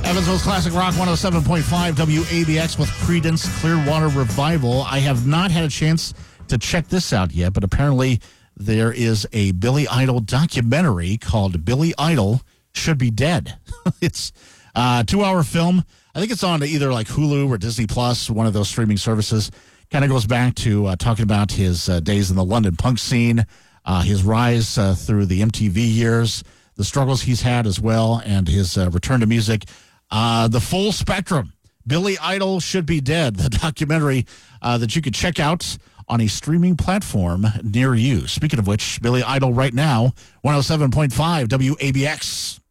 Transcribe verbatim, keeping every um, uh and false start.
Evansville's Classic Rock one oh seven point five W A B X with Creedence Clearwater Revival. I have not had a chance to check this out yet, but apparently there is a Billy Idol documentary called Billy Idol Should Be Dead. It's a two-hour film. I think it's on either like Hulu or Disney Plus, one of those streaming services. Kind of goes back to uh, talking about his uh, days in the London punk scene, uh, his rise uh, through the M T V years, the struggles he's had as well, and his uh, return to music. Uh, the full spectrum. Billy Idol Should Be Dead, the documentary uh, that you could check out on a streaming platform near you. Speaking of which, Billy Idol right now, one oh seven point five W A B X.